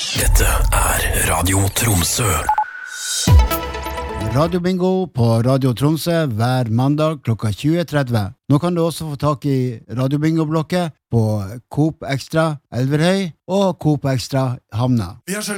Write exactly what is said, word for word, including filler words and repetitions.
Dette er Radio Tromsø. Radio Bingo på Radio Tromsø hver mandag klokka tjue tretti. Nå kan du også få tak i Radio Bingo-blokket på Coop Extra Elverhøy og Coop Extra Hamna. Vi er så